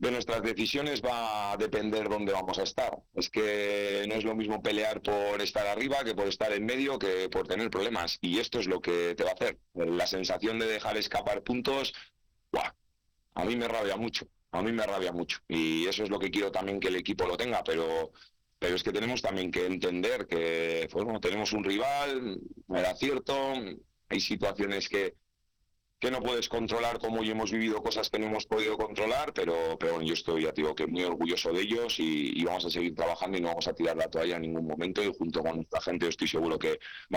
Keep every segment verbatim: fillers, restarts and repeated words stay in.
de nuestras decisiones va a depender dónde vamos a estar. Es que no es lo mismo pelear por estar arriba que por estar en medio, que por tener problemas. Y esto es lo que te va a hacer. La sensación de dejar escapar puntos, ¡buah! A mí me rabia mucho. A mí me rabia mucho. Y eso es lo que quiero también que el equipo lo tenga, pero... Pero es que tenemos también que entender que, pues, bueno, tenemos un rival, era cierto, hay situaciones que, que no puedes controlar, como hoy hemos vivido cosas que no hemos podido controlar, pero, pero bueno, yo estoy, ya te digo, que muy orgulloso de ellos y, y vamos a seguir trabajando y no vamos a tirar la toalla en ningún momento, y junto con nuestra gente estoy seguro que...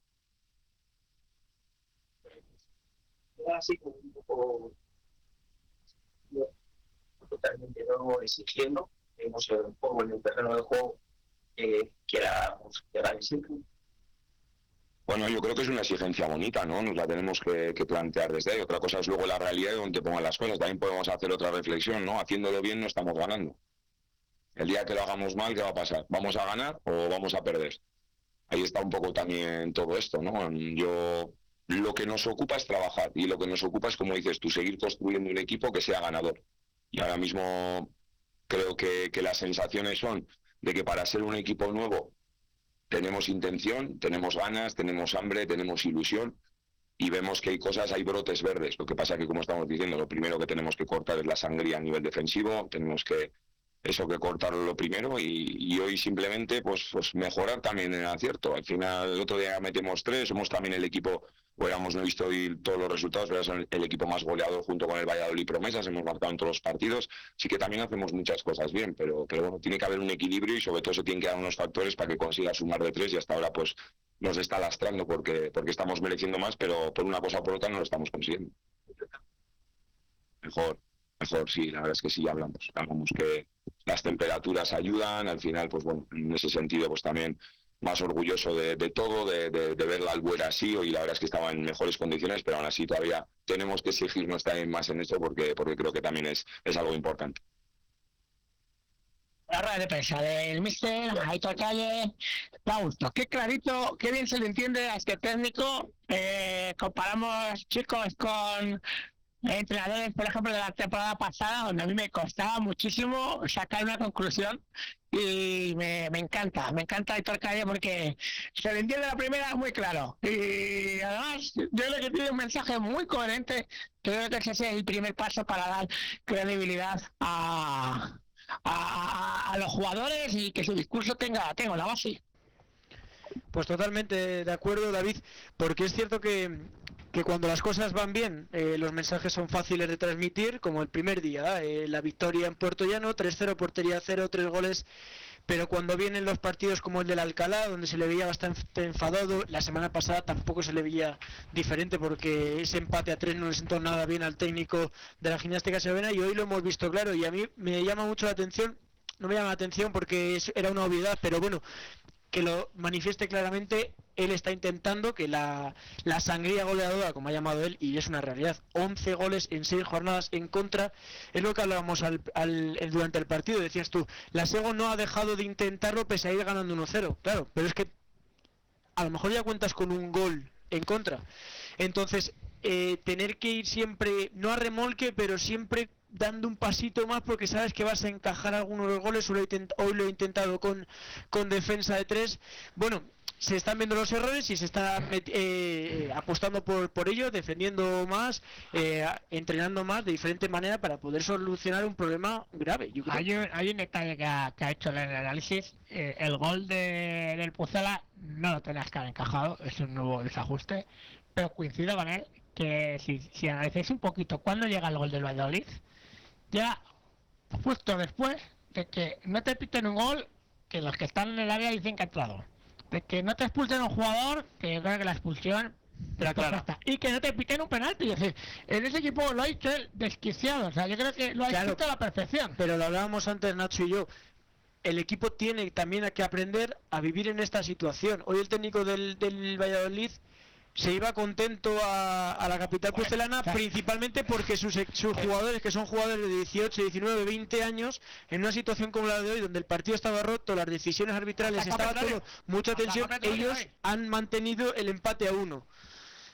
Así como un poco totalmente no exigiendo, hemos un poco en el terreno de juego que queramos llegar en sitio. Bueno, yo creo que es una exigencia bonita, ¿no? Nos la tenemos que, que plantear desde ahí. Otra cosa es luego la realidad y donde te pongan las cosas. También podemos hacer otra reflexión, ¿no? Haciéndolo bien no estamos ganando. El día que lo hagamos mal, ¿qué va a pasar? ¿Vamos a ganar o vamos a perder? Ahí está un poco también todo esto, ¿no? Yo... Lo que nos ocupa es trabajar, y lo que nos ocupa es, como dices tú, seguir construyendo un equipo que sea ganador. Y ahora mismo creo que, que las sensaciones son de que para ser un equipo nuevo tenemos intención, tenemos ganas, tenemos hambre, tenemos ilusión, y vemos que hay cosas, hay brotes verdes. Lo que pasa es que, como estamos diciendo, lo primero que tenemos que cortar es la sangría a nivel defensivo, tenemos que eso que cortarlo lo primero, y, y hoy simplemente pues, pues mejorar también en el acierto. Al final, el otro día metemos tres, somos también el equipo, pues no he visto hoy todos los resultados, pero son el equipo más goleador junto con el Valladolid Promesas, hemos marcado en todos los partidos, sí que también hacemos muchas cosas bien, pero, pero bueno, tiene que haber un equilibrio, y sobre todo se tienen que dar unos factores para que consiga sumar de tres, y hasta ahora pues nos está lastrando porque, porque estamos mereciendo más, pero por una cosa o por otra no lo estamos consiguiendo. Mejor, mejor, sí, la verdad es que sí, hablamos, hablamos que las temperaturas ayudan, al final, pues bueno, en ese sentido, pues también más orgulloso de, de todo, de, de, de ver la Albuera así, y la verdad es que estaba en mejores condiciones, pero aún así todavía tenemos que exigirnos también más en eso, porque, porque creo que también es, es algo importante. La rueda de prensa del míster Aitor Calle, da gusto, qué clarito, qué bien se le entiende a este técnico. Eh, comparamos, chicos, con entrenadores, por ejemplo, de la temporada pasada, donde a mí me costaba muchísimo sacar una conclusión, y me, me encanta, me encanta Aitor Calle porque se le entiende la primera muy claro, y además yo creo que tiene un mensaje muy coherente, que creo que ese es el primer paso para dar credibilidad a, a, a los jugadores, y que su discurso tenga, tenga la base. Pues totalmente de acuerdo, David, porque es cierto que que cuando las cosas van bien, eh, los mensajes son fáciles de transmitir, como el primer día, eh, la victoria en Puerto Llano, tres cero, portería cero, tres goles, pero cuando vienen los partidos como el del Alcalá, donde se le veía bastante enfadado, la semana pasada tampoco se le veía diferente, porque ese empate a tres no le sentó nada bien al técnico de la Gimnástica Segoviana, y hoy lo hemos visto claro, y a mí me llama mucho la atención, no me llama la atención porque es, era una obviedad, pero bueno, que lo manifieste claramente. Él está intentando que la, la sangría goleadora, como ha llamado él, y es una realidad, once goles en seis jornadas en contra, es lo que hablábamos al, al, durante el partido, decías tú, la Sego no ha dejado de intentarlo pese a ir ganando uno cero, claro, pero es que a lo mejor ya cuentas con un gol en contra, entonces eh, tener que ir siempre, no a remolque, pero siempre dando un pasito más, porque sabes que vas a encajar algunos de los goles. Hoy lo he intentado con, con defensa de tres, bueno, se están viendo los errores y se está eh, apostando por, por ello, defendiendo más, eh, entrenando más de diferente manera para poder solucionar un problema grave. Yo creo. Hay, un, hay un detalle que ha, que ha hecho en el análisis, eh, el gol de, del Pucela no lo tenías que haber encajado, es un nuevo desajuste, pero coincido con él que si, si analizáis un poquito cuando llega el gol del Valladolid, ya justo después de que no te piten un gol, que los que están en el área dicen que ha entrado, de que no te expulsen a un jugador, que yo creo que la expulsión era clara, y que no te piten un penalti. Es decir, en ese equipo lo ha hecho él desquiciado, o sea, yo creo que lo ha claro, hecho a la perfección. Pero lo hablábamos antes, Nacho y yo, el equipo tiene también que aprender a vivir en esta situación. Hoy el técnico del, del Valladolid se iba contento a, a la capital pucelana, principalmente porque sus, sus jugadores, que son jugadores de dieciocho, diecinueve, veinte años, en una situación como la de hoy, donde el partido estaba roto, las decisiones arbitrales, estaba todo, mucha tensión, ellos han mantenido el empate a uno.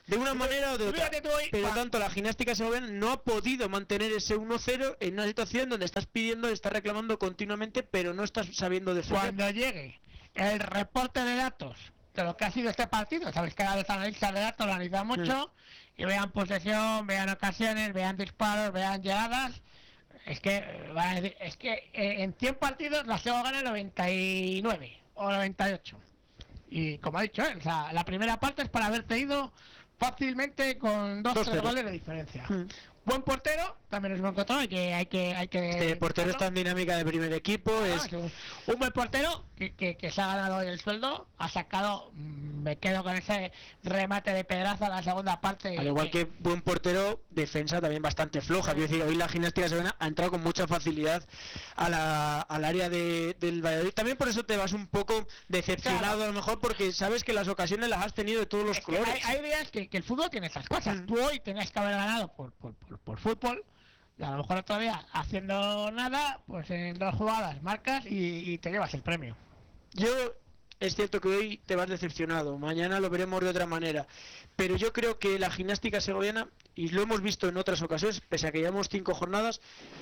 de una manera o de otra. Fíjate tú hoy, Pero pa- tanto la gimnástica segoviana no ha podido mantener ese uno cero en una situación donde estás pidiendo, estás reclamando continuamente, pero no estás sabiendo defender. Cuando llegue el reporte de datos de lo que ha sido este partido, sabéis que a los analistas de datos lo analizan mucho, y vean posesión, vean ocasiones, vean disparos, vean llegadas, es que eh, van a decir, es que eh, en cien partidos la Sego gana noventa y nueve o noventa y ocho. Y como ha dicho él, o sea, la primera parte es para haberte ido fácilmente con dos Dos tres cero. goles de diferencia. Mm. Buen portero, también es buen portero, hay que hay que hay que Este portero está en dinámica de primer equipo, Ah, es es un, un buen portero que, que, que se ha ganado hoy el sueldo, ha sacado, mm, me quedo con ese remate de pedrazo a la segunda parte. al igual que buen portero, defensa también bastante floja. Quiero decir, hoy la gimnástica segoviana ha entrado con mucha facilidad a la, al área de, del Valladolid. También por eso te vas un poco decepcionado, Claro. a lo mejor, porque sabes que las ocasiones las has tenido de todos los Es que colores. hay, hay días que, que el fútbol tiene esas cosas. Mm. Tú hoy tenías que haber ganado por, por, por, por fútbol, y a lo mejor otro día haciendo nada, pues en dos jugadas marcas y, y te llevas el premio. Yo, es cierto que hoy te vas decepcionado, mañana lo veremos de otra manera, pero yo creo que la gimnástica segoviana, y lo hemos visto en otras ocasiones, pese a que llevamos cinco jornadas,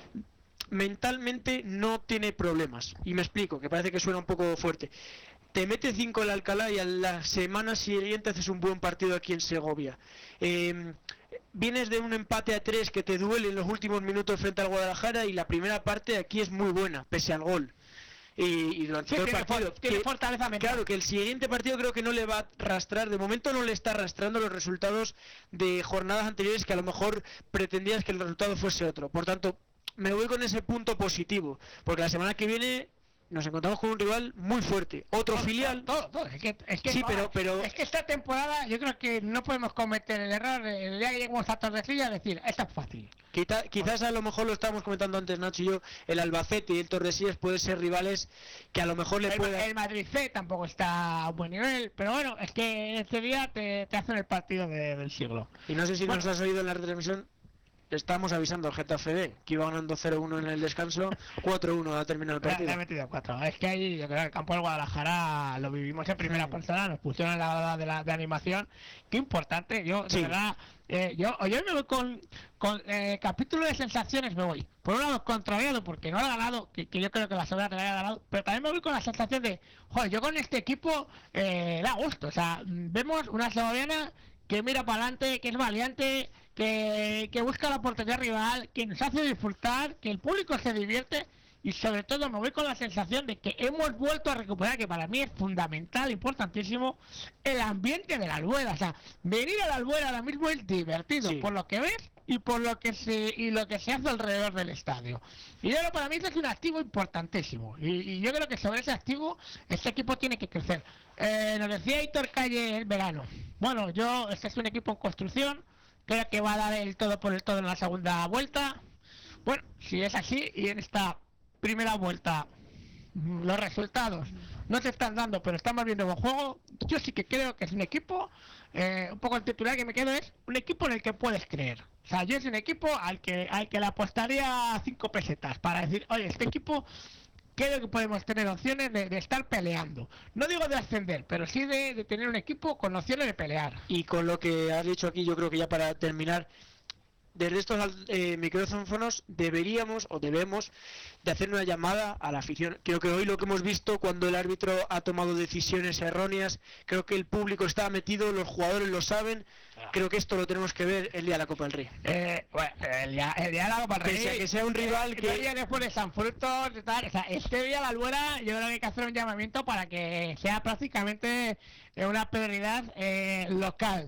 mentalmente no tiene problemas. Y me explico, que parece que suena un poco fuerte. Te mete cinco el Alcalá y a la semana siguiente haces un buen partido aquí en Segovia. Eh, vienes de un empate a tres que te duele en los últimos minutos frente al Guadalajara, y la primera parte aquí es muy buena, pese al gol. Y, y durante Sí, todo el tiene, partido, for- tiene que- fortaleza mental. claro que el siguiente partido creo que no le va a arrastrar, de momento no le está arrastrando los resultados de jornadas anteriores, que a lo mejor pretendías que el resultado fuese otro. Por tanto, me voy con ese punto positivo, porque la semana que viene nos encontramos con un rival muy fuerte, otro Todo, filial. todo, todo. Es que, es que, Sí, no, pero- pero- es que esta temporada yo creo que no podemos cometer el error el día que lleguemos a Tordesillas decir, esto es fácil. Quita- quizás a lo mejor lo estábamos comentando antes Nacho y yo, el Albacete y el Tordesillas pueden ser rivales que a lo mejor le El, puedan... el Madrid C tampoco está a un buen nivel, pero bueno, es que este día te, te hacen el partido de- del siglo. Y no sé si Bueno. nos has oído en la retransmisión, estamos avisando al Getafe B, que iba ganando cero uno en el descanso, cuatro uno ha terminado el Le, le partido. ha metido cuatro. Es que ahí, yo creo que el campo del Guadalajara lo vivimos en primera persona, nos pusieron en la hora de la de animación. Qué importante, yo, de Sí. verdad, eh, yo, yo me voy con, con eh, capítulo de sensaciones, me voy. Por un lado, contrariado, porque no ha ganado, que, que yo creo que la Segovia te la haya ganado, pero también me voy con la sensación de, joder, yo con este equipo eh, da gusto. O sea, mm, vemos una segoviana que mira para adelante, que es valiente, que, que busca la portería rival, que nos hace disfrutar, que el público se divierte, y sobre todo me voy con la sensación de que hemos vuelto a recuperar, que para mí es fundamental, importantísimo, el ambiente de la Albuera. O sea, venir a la Albuera ahora mismo es divertido, Sí. por lo que ves y por lo que se y lo que se hace alrededor del estadio. Y eso para mí es un activo importantísimo, y, y yo creo que sobre ese activo este equipo tiene que crecer. Eh, nos decía Héctor Calle el verano, bueno, yo, este es un equipo en construcción, creo que va a dar el todo por el todo en la segunda vuelta. Bueno, si es así y en esta primera vuelta mm, los resultados no se están dando, pero estamos viendo buen juego, yo sí que creo que es un equipo, eh, un poco el titular que me quedo es un equipo en el que puedes creer. O sea, yo es un equipo al que al que le apostaría cinco pesetas para decir, oye, este equipo creo que podemos tener opciones de, de estar peleando. No digo de ascender, pero sí de, de tener un equipo con opciones de pelear. Y con lo que has dicho aquí, yo creo que ya para terminar, desde estos eh, micrófonos deberíamos o debemos de hacer una llamada a la afición. Creo que hoy lo que hemos visto cuando el árbitro ha tomado decisiones erróneas, creo que el público está metido, los jugadores lo saben, creo que esto lo tenemos que ver el día de la Copa del Rey. Eh, bueno, el día, el día de la Copa del Rey, Pese a que sea un rival que- no viene después de San Frutos y tal, o sea, este día la Albuera yo creo que hay que hacer un llamamiento para que sea prácticamente eh, una prioridad eh, local.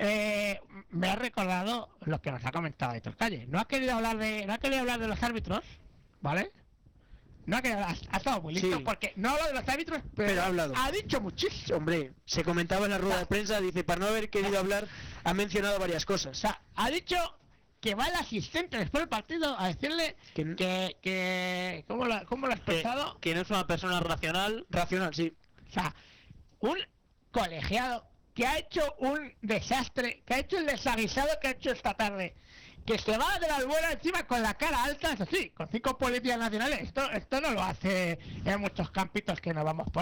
Eh, me ha recordado lo que nos ha comentado Héctor Calle. No ha querido hablar de, no ha querido hablar de los árbitros, ¿vale? No ha querido, ha, ha estado muy listo Sí. porque no habla de los árbitros, pero, Pero ha hablado. ha dicho muchísimo. Hombre, se comentaba en la rueda de prensa, dice, para no haber querido hablar, ha mencionado varias O cosas. sea, ha dicho que va el asistente después del partido a decirle Que- que, que ¿cómo lo, cómo lo has que, pensado? que no es una persona racional. Racional, sí. O sea, un colegiado que ha hecho un desastre, que ha hecho el desaguisado que ha hecho esta tarde, que se va de la Albuera encima con la cara alta, eso sí, con cinco policías nacionales. Esto, esto no lo hace en muchos campitos que nos vamos por ahí.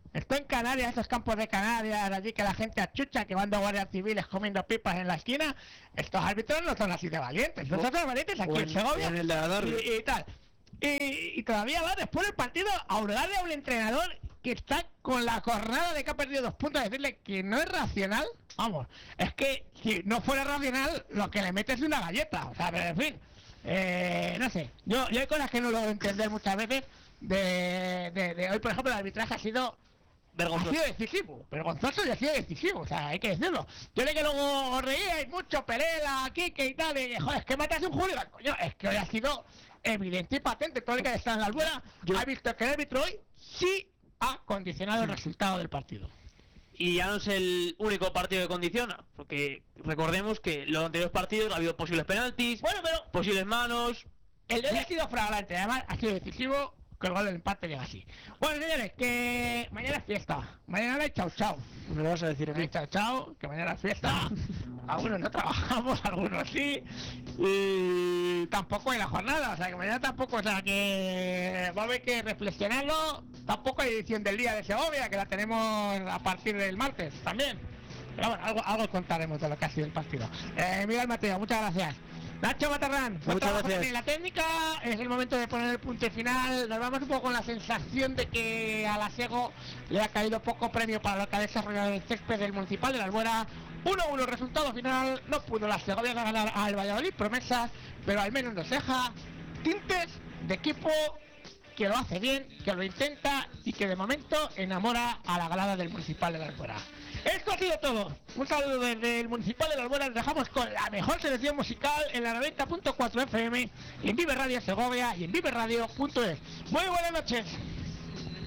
Estoy en Canarias, esos campos de Canarias, allí que la gente achucha, que van de guardias civiles comiendo pipas en la esquina. Estos árbitros no son así de valientes. Nosotros somos valientes aquí O en, en- Segovia. en el de Adarve. y, y tal. Y, y todavía va después del partido a hurgarle a un entrenador que está con la jornada de que ha perdido dos puntos, a decirle que no es racional. Vamos, es que si no fuera racional, lo que le mete es una galleta. O sea, pero en fin, eh, no sé. Yo, yo hay cosas que no lo entender muchas veces. De, de, de hoy, por ejemplo, el arbitraje ha sido Vergonzoso. ha sido decisivo, vergonzoso y ha sido decisivo, o sea, hay que decirlo. Yo sé que luego os reíais mucho, Perela, Kike y tal, y joder, es que matas un hooligan, coño, es que hoy ha sido evidente y patente, todo el que está en la albuera ha visto que el árbitro hoy sí ha condicionado el resultado del partido. Y ya no es el único partido que condiciona, porque recordemos que los anteriores partidos ha habido posibles penaltis, Bueno, pero posibles manos. el de hoy ha sido flagrante, además ha sido decisivo, que el gol del empate llega así. Bueno, señores, que mañana es fiesta, mañana hay chau chau. Me lo vas a decir a mí. Chao, chao, que mañana es fiesta. Algunos no trabajamos, algunos sí. Y tampoco hay la jornada, o sea que mañana tampoco, o sea que va a haber que reflexionarlo. Tampoco hay edición del día de Segovia, que la tenemos a partir del martes también. Pero bueno, algo, algo contaremos de lo que ha sido el partido. Eh, Miguel Mateo, muchas gracias. Nacho Matarrán, buen Muchas trabajo gracias. en la técnica, es el momento de poner el punto final. Nos vamos un poco con la sensación de que a la Sego le ha caído poco premio para lo que ha desarrollado el césped del Municipal de la Albuera. uno uno resultado final, no pudo la Segovia ganar al Valladolid, promesas, pero al menos nos deja tintes de equipo que lo hace bien, que lo intenta y que de momento enamora a la galada del Municipal de la Albuera. Esto ha sido todo. Un saludo desde el Municipal de la Albuera. Nos dejamos con la mejor selección musical en la noventa punto cuatro F M, en Vive Radio Segovia y en vive radio punto es. Muy buenas noches.